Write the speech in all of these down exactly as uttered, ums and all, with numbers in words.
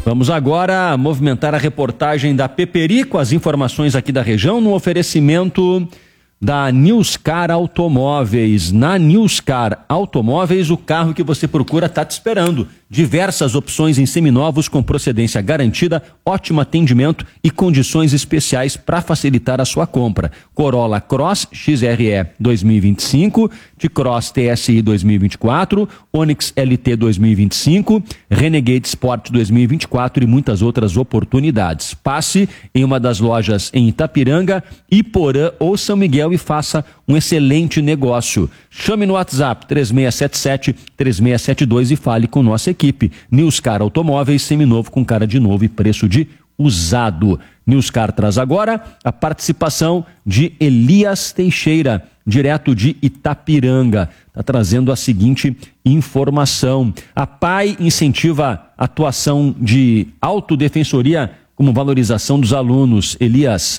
Vamos agora movimentar a reportagem da Peperi com as informações aqui da região no oferecimento da Newscar Automóveis. Na Newscar Automóveis, o carro que você procura está te esperando. Diversas opções em seminovos com procedência garantida, ótimo atendimento e condições especiais para facilitar a sua compra. Corolla Cross X R E dois mil e vinte e cinco, T-Cross T S I dois mil e vinte e quatro, Onix L T dois mil e vinte e cinco, Renegade Sport dois mil e vinte e quatro e muitas outras oportunidades. Passe em uma das lojas em Itapiranga, Iporã ou São Miguel e faça um excelente negócio. Chame no WhatsApp três seis sete sete, três seis sete dois e fale com nossa equipe. Newscar Automóveis, seminovo com cara de novo e preço de usado. Newscar traz agora a participação de Elias Teixeira, direto de Itapiranga. Está trazendo a seguinte informação. A P A I incentiva a atuação de autodefensoria como valorização dos alunos. Elias.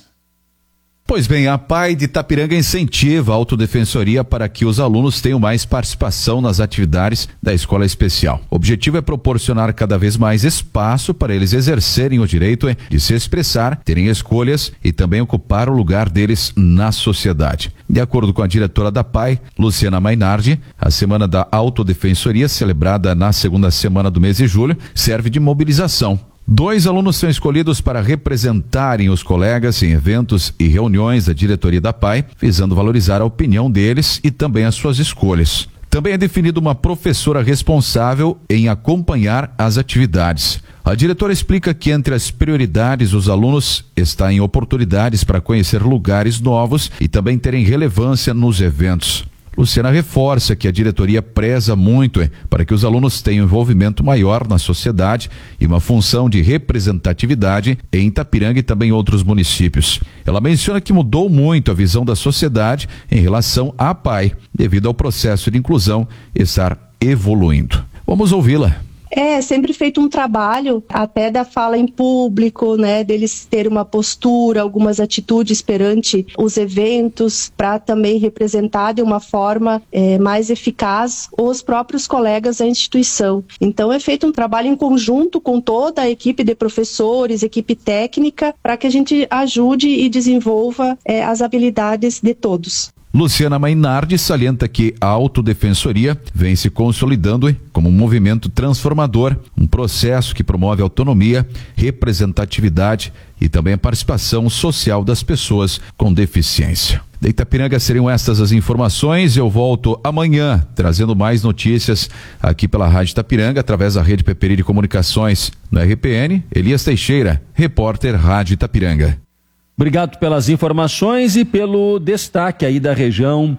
Pois bem, a P A I de Itapiranga incentiva a autodefensoria para que os alunos tenham mais participação nas atividades da escola especial. O objetivo é proporcionar cada vez mais espaço para eles exercerem o direito de se expressar, terem escolhas e também ocupar o lugar deles na sociedade. De acordo com a diretora da P A I, Luciana Mainardi, a Semana da Autodefensoria, celebrada na segunda semana do mês de julho, serve de mobilização. Dois alunos são escolhidos para representarem os colegas em eventos e reuniões da diretoria da P A I, visando valorizar a opinião deles e também as suas escolhas. Também é definida uma professora responsável em acompanhar as atividades. A diretora explica que entre as prioridades dos alunos está em oportunidades para conhecer lugares novos e também terem relevância nos eventos. Luciana reforça que a diretoria preza muito eh, para que os alunos tenham envolvimento maior na sociedade e uma função de representatividade em Itapiranga e também em outros municípios. Ela menciona que mudou muito a visão da sociedade em relação à P A I, devido ao processo de inclusão estar evoluindo. Vamos ouvi-la. É sempre feito um trabalho até da fala em público, né, deles terem uma postura, algumas atitudes perante os eventos para também representar de uma forma é, mais eficaz os próprios colegas da instituição. Então é feito um trabalho em conjunto com toda a equipe de professores, equipe técnica, para que a gente ajude e desenvolva é, as habilidades de todos. Luciana Mainardi salienta que a autodefensoria vem se consolidando como um movimento transformador, um processo que promove autonomia, representatividade e também a participação social das pessoas com deficiência. Da Itapiranga seriam estas as informações. Eu volto amanhã trazendo mais notícias aqui pela Rádio Itapiranga, através da Rede Peperi de Comunicações no R P N. Elias Teixeira, repórter Rádio Itapiranga. Obrigado pelas informações e pelo destaque aí da região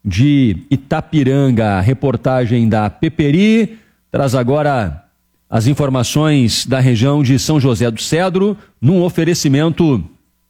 de Itapiranga. A reportagem da Peperi traz agora as informações da região de São José do Cedro, num oferecimento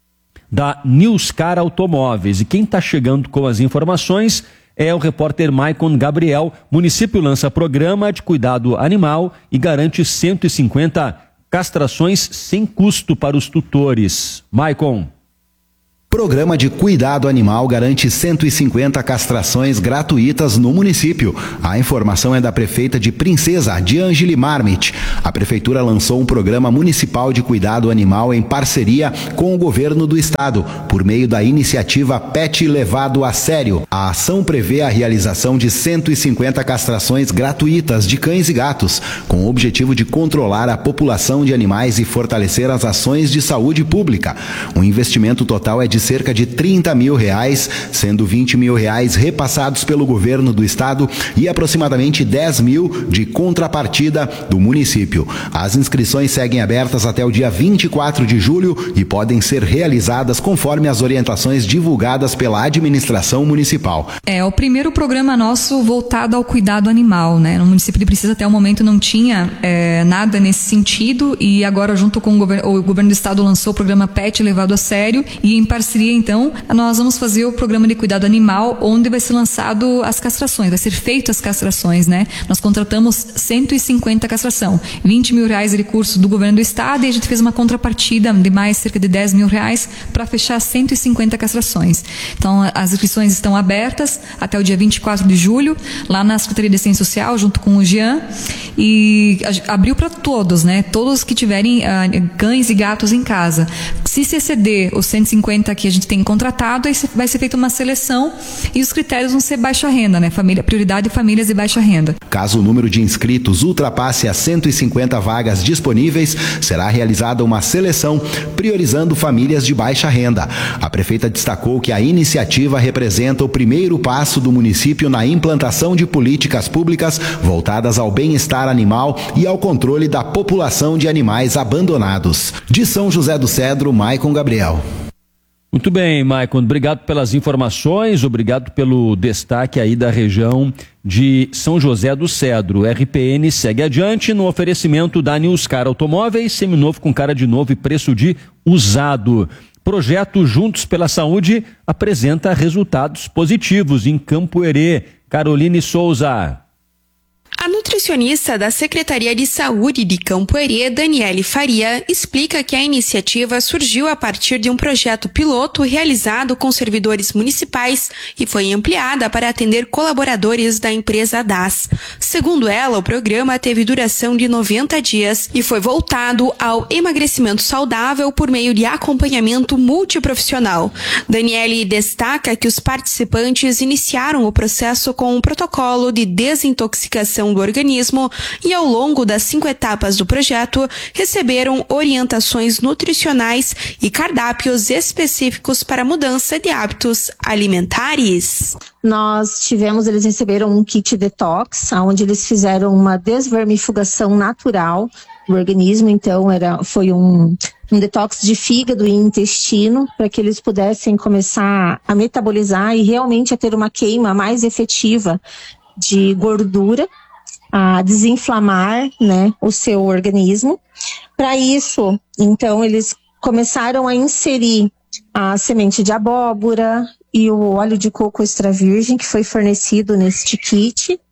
da Newscar Automóveis. E quem está chegando com as informações é o repórter Maicon Gabriel. Município lança programa de cuidado animal e garante cento e cinquenta castrações sem custo para os tutores. Maicon. Programa de cuidado animal garante cento e cinquenta castrações gratuitas no município. A informação é da prefeita de Princesa, Diângeli Marmit. A prefeitura lançou um programa municipal de cuidado animal em parceria com o governo do estado, por meio da iniciativa Pet Levado a Sério. A ação prevê a realização de cento e cinquenta castrações gratuitas de cães e gatos, com o objetivo de controlar a população de animais e fortalecer as ações de saúde pública. O investimento total é de cerca de trinta mil reais, sendo vinte mil reais repassados pelo governo do estado e aproximadamente dez mil de contrapartida do município. As inscrições seguem abertas até o dia vinte e quatro de julho e podem ser realizadas conforme as orientações divulgadas pela administração municipal. É o primeiro programa nosso voltado ao cuidado animal, né? No município de Princesa até o momento não tinha é, nada nesse sentido e agora junto com o governo, o governo do estado lançou o programa Pet Levado a Sério e em parceria parceria, então, nós vamos fazer o programa de cuidado animal, onde vai ser lançado as castrações, vai ser feito as castrações, né? Nós contratamos cento e cinquenta castração, vinte mil reais de recurso do governo do estado, e a gente fez uma contrapartida de mais cerca de dez mil reais para fechar cento e cinquenta castrações. Então, as inscrições estão abertas até o dia vinte e quatro de julho, lá na Secretaria de Assistência Social, junto com o Jean, e abriu para todos, né? Todos que tiverem uh, cães e gatos em casa. Se se exceder os cento e cinquenta que a gente tem contratado, aí vai ser feita uma seleção e os critérios vão ser baixa renda, né? Família, prioridade de famílias de baixa renda. Caso o número de inscritos ultrapasse as cento e cinquenta vagas disponíveis, será realizada uma seleção priorizando famílias de baixa renda. A prefeita destacou que a iniciativa representa o primeiro passo do município na implantação de políticas públicas voltadas ao bem-estar animal e ao controle da população de animais abandonados. De São José do Cedro, Maicon Gabriel. Muito bem, Maicon, obrigado pelas informações, obrigado pelo destaque aí da região de São José do Cedro. O R P N segue adiante no oferecimento da Newscar Automóveis, seminovo com cara de novo e preço de usado. Projeto Juntos pela Saúde apresenta resultados positivos em Campo Herê. Caroline Souza. A nutricionista da Secretaria de Saúde de Campo Herê, Daniele Faria, explica que a iniciativa surgiu a partir de um projeto piloto realizado com servidores municipais e foi ampliada para atender colaboradores da empresa D A S. Segundo ela, o programa teve duração de noventa dias e foi voltado ao emagrecimento saudável por meio de acompanhamento multiprofissional. Daniele destaca que os participantes iniciaram o processo com um protocolo de desintoxicação do organismo e, ao longo das cinco etapas do projeto, receberam orientações nutricionais e cardápios específicos para mudança de hábitos alimentares. Nós tivemos, eles receberam um kit detox, onde eles fizeram uma desvermifugação natural do organismo, então era, foi um, um detox de fígado e intestino, para que eles pudessem começar a metabolizar e realmente a ter uma queima mais efetiva de gordura, a desinflamar, né, o seu organismo. Para isso, então, eles começaram a inserir a semente de abóbora e o óleo de coco extra virgem, que foi fornecido neste kit.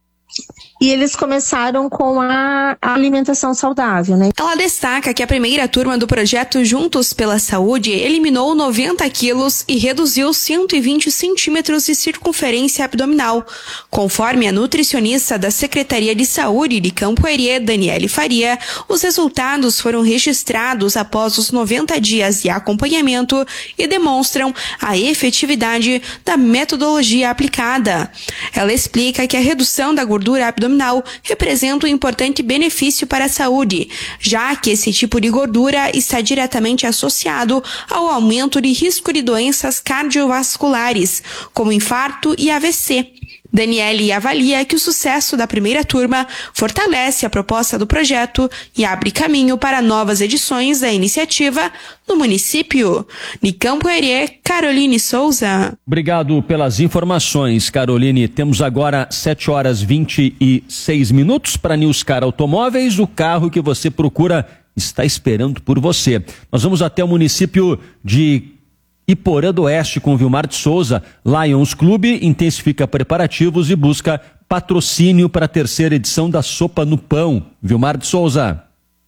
E eles começaram com a, a alimentação saudável, né? Ela destaca que a primeira turma do projeto Juntos pela Saúde eliminou noventa quilos e reduziu cento e vinte centímetros de circunferência abdominal. Conforme a nutricionista da Secretaria de Saúde de Campo Herê, Daniele Faria, os resultados foram registrados após os noventa dias de acompanhamento e demonstram a efetividade da metodologia aplicada. Ela explica que a redução da gordura abdominal representa um importante benefício para a saúde, já que esse tipo de gordura está diretamente associado ao aumento de risco de doenças cardiovasculares, como infarto e A V C. Daniele avalia que o sucesso da primeira turma fortalece a proposta do projeto e abre caminho para novas edições da iniciativa no município. De Campo Herê, Caroline Souza. Obrigado pelas informações, Caroline. Temos agora sete horas e vinte e seis minutos para Newscar Automóveis. O carro que você procura está esperando por você. Nós vamos até o município de Iporã do Oeste com Vilmar de Souza. Lions Clube intensifica preparativos e busca patrocínio para a terceira edição da Sopa no Pão. Vilmar de Souza.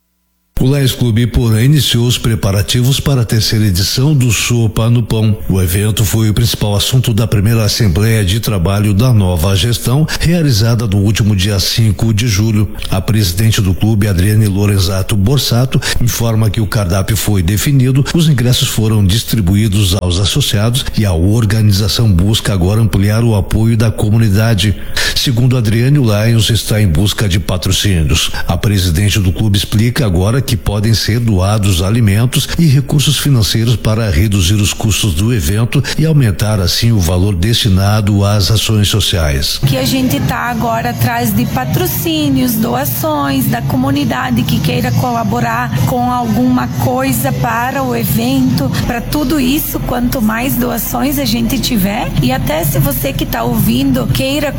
O Lions Clube Iporã iniciou os preparativos para a terceira edição do Sopa no Pão. O evento foi o principal assunto da primeira Assembleia de Trabalho da nova gestão, realizada no último dia cinco de julho. A presidente do clube, Adriane Lorenzato Borsato, informa que o cardápio foi definido, os ingressos foram distribuídos aos associados e a organização busca agora ampliar o apoio da comunidade. Segundo Adriane, o Lions está em busca de patrocínios. A presidente do clube explica agora que que podem ser doados alimentos e recursos financeiros para reduzir os custos do evento e aumentar assim o valor destinado às ações sociais. Que a gente está agora atrás de patrocínios, doações da comunidade que queira colaborar com alguma coisa para o evento. Para tudo isso, quanto mais doações a gente tiver, e até se você que está ouvindo queira colaborar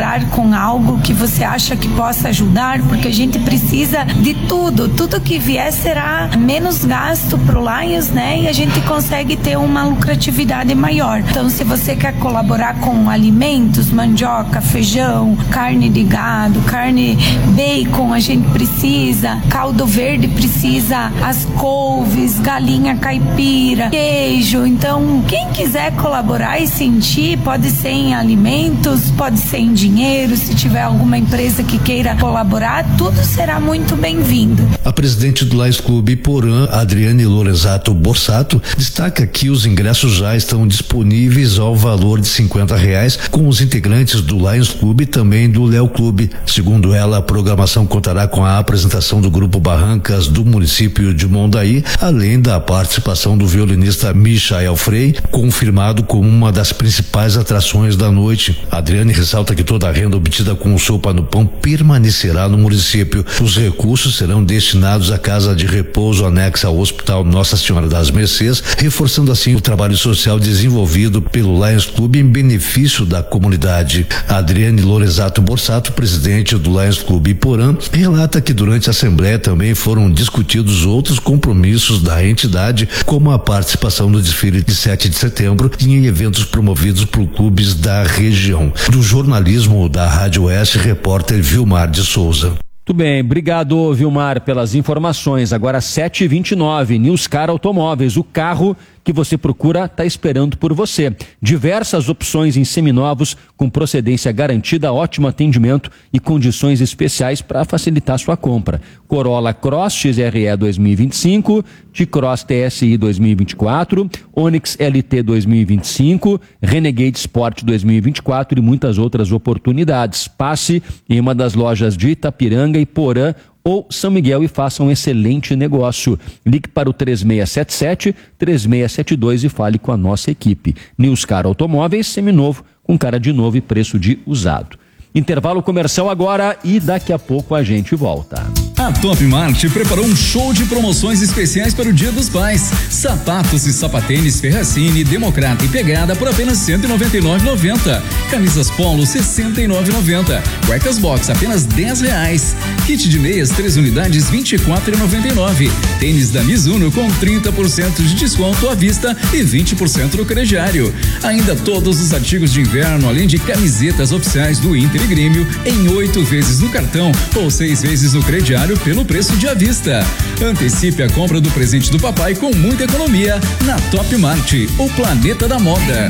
colaborar com algo que você acha que possa ajudar, porque a gente precisa de tudo, tudo que vier será menos gasto pro Lions, né? E a gente consegue ter uma lucratividade maior. Então, se você quer colaborar com alimentos, mandioca, feijão, carne de gado, carne, bacon, a gente precisa, caldo verde precisa, as couves, galinha caipira, queijo. Então, quem quiser colaborar e sentir, pode ser em alimentos, pode ser em dinheiro, se tiver alguma empresa que queira colaborar, tudo será muito bem-vindo. A presidente do Lions Clube Porã, Adriane Lorenzato Borsato, destaca que os ingressos já estão disponíveis ao valor de cinquenta reais com os integrantes do Lions Clube e também do Léo Clube. Segundo ela, a programação contará com a apresentação do grupo Barrancas do município de Mondaí, além da participação do violinista Michael Frey, confirmado como uma das principais atrações da noite. A Adriane ressalta que toda a renda obtida com o Sopa no Pão permanecerá no município. Os recursos serão destinados à casa de repouso anexa ao Hospital Nossa Senhora das Mercês, reforçando assim o trabalho social desenvolvido pelo Lions Clube em benefício da comunidade. A Adriane Lorenzato Borsato, presidente do Lions Clube Porã, relata que durante a Assembleia também foram discutidos outros compromissos da entidade, como a participação no desfile de sete de setembro e em eventos promovidos por clubes da região. Do jornalismo da Rádio Oeste, repórter Vilmar de Souza. Muito bem, obrigado, Vilmar, pelas informações. Agora sete e vinte e nove, Newscar Automóveis, o carro que você procura está esperando por você. Diversas opções em seminovos com procedência garantida, ótimo atendimento e condições especiais para facilitar sua compra. Corolla Cross X R E dois mil e vinte e cinco, T-Cross T S I dois mil e vinte e quatro, Onix L T dois mil e vinte e cinco, Renegade Sport dois mil e vinte e quatro e muitas outras oportunidades. Passe em uma das lojas de Itapiranga e Porã ou São Miguel e faça um excelente negócio. Ligue para o três seis sete sete, três seis sete dois e fale com a nossa equipe. Newscar Automóveis, seminovo, com cara de novo e preço de usado. Intervalo comercial agora e daqui a pouco a gente volta. A Top Mart preparou um show de promoções especiais para o Dia dos Pais. Sapatos e sapatênis Ferracini, Democrata e Pegada por apenas cento e noventa e nove reais e noventa centavos. Camisas Polo sessenta e nove reais e noventa centavos. Cuecas Box apenas dez reais. Kit de meias três unidades vinte e quatro reais e noventa e nove centavos. Tênis da Mizuno com trinta por cento de desconto à vista e vinte por cento no crediário. Ainda todos os artigos de inverno, além de camisetas oficiais do Inter e Grêmio em oito vezes no cartão ou seis vezes no crediário pelo preço de à vista. Antecipe a compra do presente do papai com muita economia na Top Mart, o planeta da moda.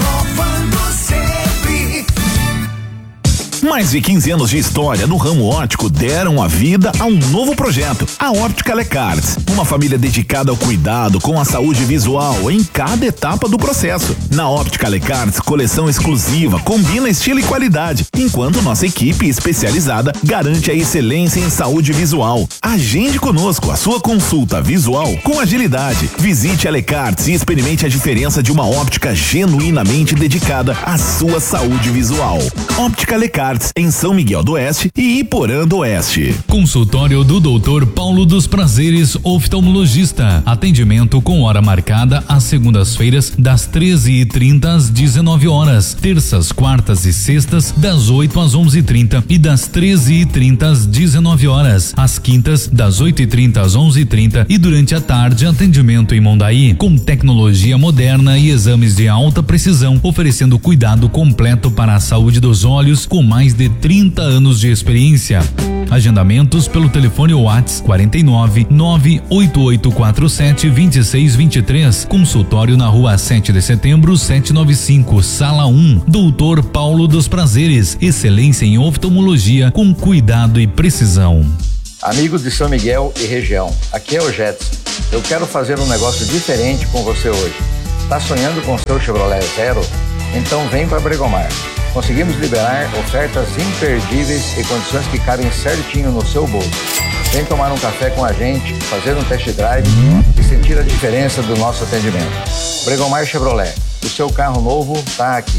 Mais de quinze anos de história no ramo óptico deram a vida a um novo projeto, a Óptica Lecarts, uma família dedicada ao cuidado com a saúde visual em cada etapa do processo. Na Óptica Lecarts, coleção exclusiva combina estilo e qualidade, enquanto nossa equipe especializada garante a excelência em saúde visual. Agende conosco a sua consulta visual com agilidade. Visite a Lecarts e experimente a diferença de uma óptica genuinamente dedicada à sua saúde visual. Óptica Lecarts, em São Miguel do Oeste e Iporã do Oeste. Consultório do doutor Paulo dos Prazeres, oftalmologista. Atendimento com hora marcada às segundas-feiras, das treze e trinta às dezenove horas. Terças, quartas e sextas, das oito às onze e trinta e das treze e trinta às dezenove horas. Às quintas, das oito e trinta às onze e trinta e durante a tarde, atendimento em Mondaí, com tecnologia moderna e exames de alta precisão, oferecendo cuidado completo para a saúde dos olhos, com mais de trinta anos de experiência. Agendamentos pelo telefone WhatsApp quarenta e nove, nove oito oito quatro sete, dois seis dois três. Consultório na rua sete de setembro, setecentos e noventa e cinco, sala um. doutor Paulo dos Prazeres, excelência em oftalmologia com cuidado e precisão. Amigos de São Miguel e região, aqui é o Jetson. Eu quero fazer um negócio diferente com você hoje. Está sonhando com seu Chevrolet Zero? Então vem para Bregomar. Conseguimos liberar ofertas imperdíveis e condições que cabem certinho no seu bolso. Vem tomar um café com a gente, fazer um test drive e sentir a diferença do nosso atendimento. Bregomar Chevrolet, o seu carro novo está aqui.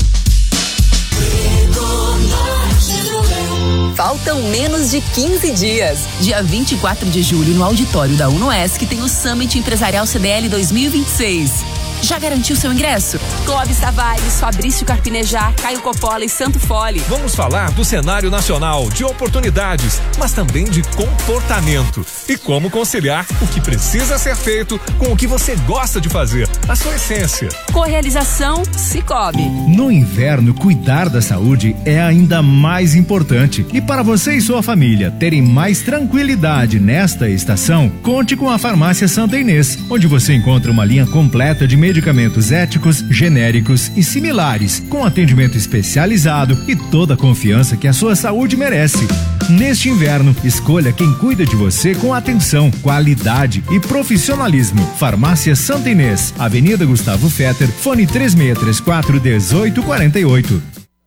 Faltam menos de quinze dias. Dia vinte e quatro de julho, no auditório da UNOESC, tem o Summit Empresarial C D L dois mil e vinte e seis. Já garantiu seu ingresso? Clóvis Tavares, Fabrício Carpinejar, Caio Coppola e Santo Fole. Vamos falar do cenário nacional, de oportunidades, mas também de comportamento. E como conciliar o que precisa ser feito com o que você gosta de fazer, a sua essência. Correalização Cicobi. No inverno, cuidar da saúde é ainda mais importante. E para você e sua família terem mais tranquilidade nesta estação, conte com a Farmácia Santa Inês, onde você encontra uma linha completa de medicamentos éticos, genéricos e similares, com atendimento especializado e toda a confiança que a sua saúde merece. Neste inverno, escolha quem cuida de você com atenção, qualidade e profissionalismo. Farmácia Santa Inês, Avenida Gustavo Fetter, fone três seis três quatro, um oito quatro oito.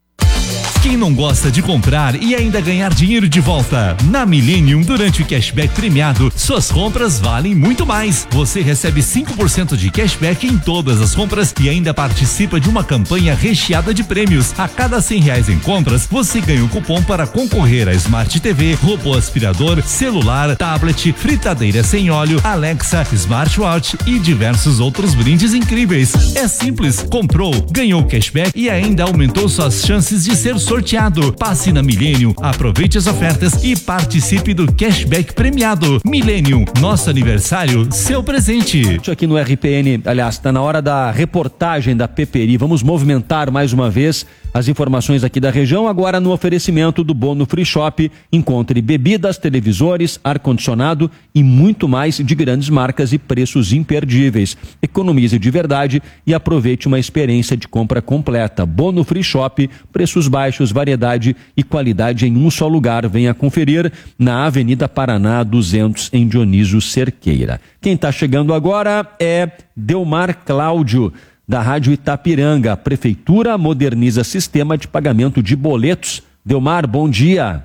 Quem não gosta de comprar e ainda ganhar dinheiro de volta? Na Millennium, durante o cashback premiado, suas compras valem muito mais. Você recebe cinco por cento de cashback em todas as compras e ainda participa de uma campanha recheada de prêmios. A cada cem reais em compras, você ganha um cupom para concorrer a Smart T V, robô aspirador, celular, tablet, fritadeira sem óleo, Alexa, smartwatch e diversos outros brindes incríveis. É simples, comprou, ganhou cashback e ainda aumentou suas chances de ser sorteado. Passe na Millennium, aproveite as ofertas e participe do cashback premiado. Millennium, nosso aniversário, seu presente. Aqui no R P N, aliás, está na hora da reportagem da Peperi. Vamos movimentar mais uma vez as informações aqui da região, agora no oferecimento do Bono Free Shop. Encontre bebidas, televisores, ar-condicionado e muito mais de grandes marcas e preços imperdíveis. Economize de verdade e aproveite uma experiência de compra completa. Bono Free Shop, preços baixos, variedade e qualidade em um só lugar. Venha conferir na Avenida Paraná duzentos, em Dionísio Cerqueira. Quem está chegando agora é Delmar Cláudio, da Rádio Itapiranga. A Prefeitura moderniza sistema de pagamento de boletos. Delmar, bom dia.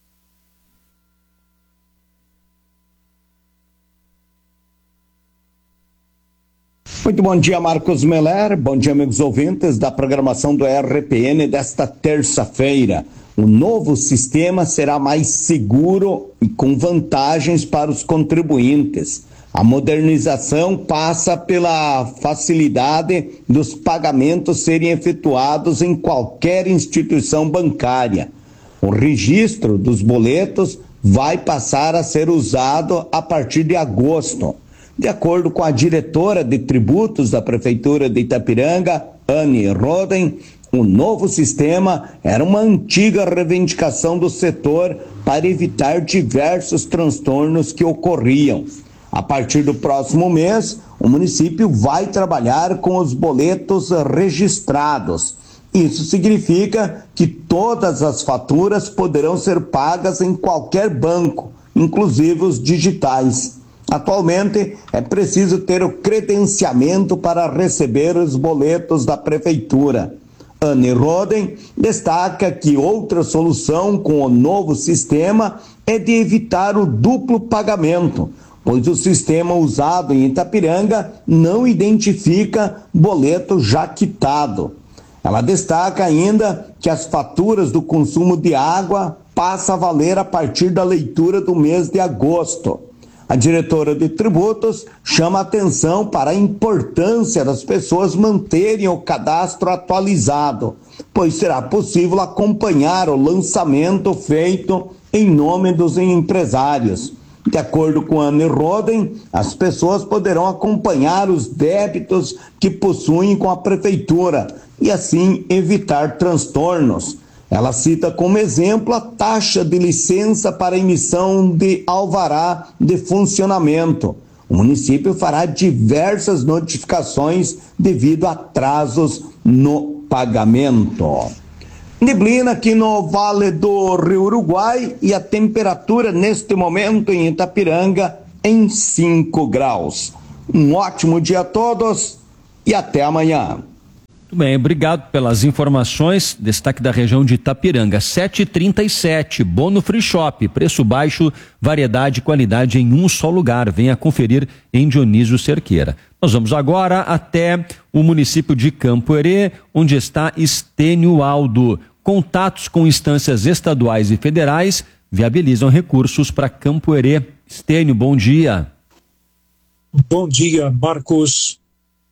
Muito bom dia, Marcos Meller. Bom dia, amigos ouvintes da programação do R P N desta terça-feira. O novo sistema será mais seguro e com vantagens para os contribuintes. A modernização passa pela facilidade dos pagamentos serem efetuados em qualquer instituição bancária. O registro dos boletos vai passar a ser usado a partir de agosto. De acordo com a diretora de tributos da Prefeitura de Itapiranga, Anne Roden, o novo sistema era uma antiga reivindicação do setor para evitar diversos transtornos que ocorriam. A partir do próximo mês, o município vai trabalhar com os boletos registrados. Isso significa que todas as faturas poderão ser pagas em qualquer banco, inclusive os digitais. Atualmente, é preciso ter o credenciamento para receber os boletos da Prefeitura. Anne Roden destaca que outra solução com o novo sistema é de evitar o duplo pagamento, pois o sistema usado em Itapiranga não identifica boleto já quitado. Ela destaca ainda que as faturas do consumo de água passam a valer a partir da leitura do mês de agosto. A diretora de tributos chama atenção para a importância das pessoas manterem o cadastro atualizado, pois será possível acompanhar o lançamento feito em nome dos empresários. De acordo com Anne Roden, as pessoas poderão acompanhar os débitos que possuem com a prefeitura e assim evitar transtornos. Ela cita como exemplo a taxa de licença para emissão de alvará de funcionamento. O município fará diversas notificações devido a atrasos no pagamento. Neblina aqui no Vale do Rio Uruguai e a temperatura neste momento em Itapiranga em cinco graus. Um ótimo dia a todos e até amanhã. Muito bem, obrigado pelas informações. Destaque da região de Itapiranga, sete e trinta e sete, Bono Free Shop, preço baixo, variedade e qualidade em um só lugar. Venha conferir em Dionísio Cerqueira. Nós vamos agora até o município de Campo Herê, onde está Estênio Aldo. Contatos com instâncias estaduais e federais viabilizam recursos para Campo Herê. Estênio, bom dia. Bom dia, Marcos.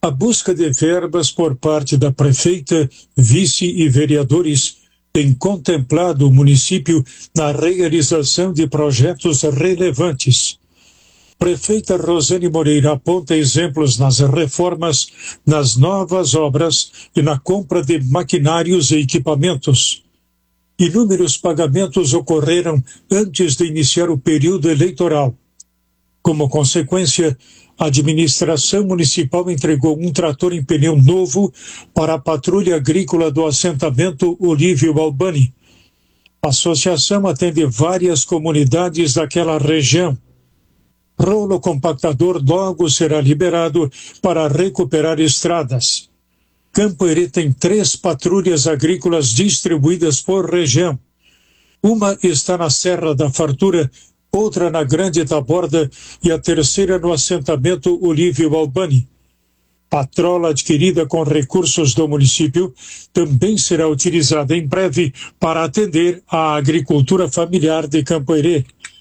A busca de verbas por parte da prefeita, vice e vereadores tem contemplado o município na realização de projetos relevantes. Prefeita Rosane Moreira aponta exemplos nas reformas, nas novas obras e na compra de maquinários e equipamentos. Inúmeros pagamentos ocorreram antes de iniciar o período eleitoral. Como consequência, a administração municipal entregou um trator em pneu novo para a patrulha agrícola do assentamento Olívio Albani. A associação atende várias comunidades daquela região. Rolo compactador logo será liberado para recuperar estradas. Campo Herê tem três patrulhas agrícolas distribuídas por região. Uma está na Serra da Fartura, outra na Grande Taborda e a terceira no assentamento Olívio Albani. Patrola adquirida com recursos do município também será utilizada em breve para atender a agricultura familiar de Campo Herê.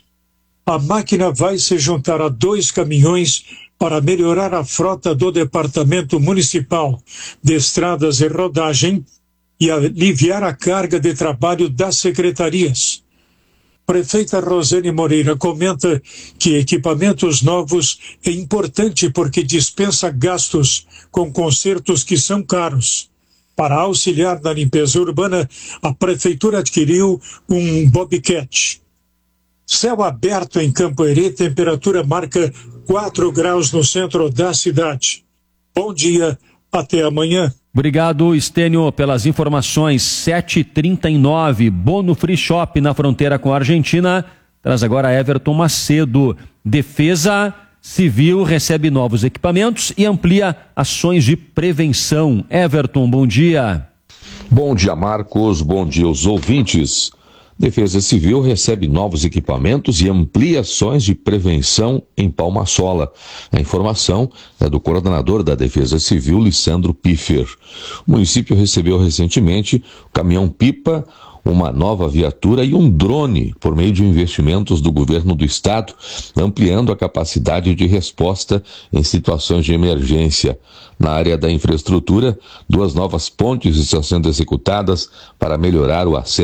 A máquina vai se juntar a dois caminhões para melhorar a frota do Departamento Municipal de Estradas e Rodagem e aliviar a carga de trabalho das secretarias. Prefeita Rosane Moreira comenta que equipamentos novos é importante porque dispensa gastos com consertos que são caros. Para auxiliar na limpeza urbana, a prefeitura adquiriu um Bobcat. Céu aberto em Campo Herê, temperatura marca quatro graus no centro da cidade. Bom dia, até amanhã. Obrigado, Estênio, pelas informações. sete e trinta e nove, Bono Free Shop na fronteira com a Argentina. Traz agora Everton Macedo. Defesa Civil recebe novos equipamentos e amplia ações de prevenção. Everton, bom dia. Bom dia, Marcos. Bom dia aos ouvintes. Defesa Civil recebe novos equipamentos e amplia ações de prevenção em Palma-Sola. A informação é do coordenador da Defesa Civil, Lissandro Piffer. O município recebeu recentemente o caminhão-pipa, uma nova viatura e um drone por meio de investimentos do governo do estado, ampliando a capacidade de resposta em situações de emergência. Na área da infraestrutura, duas novas pontes estão sendo executadas para melhorar o acesso